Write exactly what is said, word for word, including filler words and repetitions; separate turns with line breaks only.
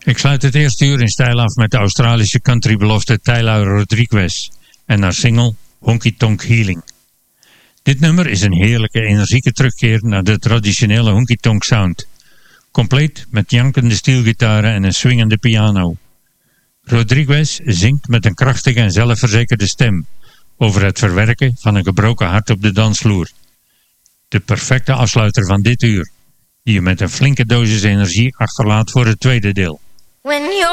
Ik sluit het eerste uur in stijl af met de Australische countrybelofte Tyler Rodriguez en haar single Honky Tonk Healing. Dit nummer is een heerlijke energieke terugkeer naar de traditionele honky tonk sound, compleet met jankende steelgitaren en een swingende piano. Rodriguez zingt met een krachtige en zelfverzekerde stem over het verwerken van een gebroken hart op de dansvloer. De perfecte afsluiter van dit uur, die je met een flinke dosis energie achterlaat voor het tweede deel.
When you're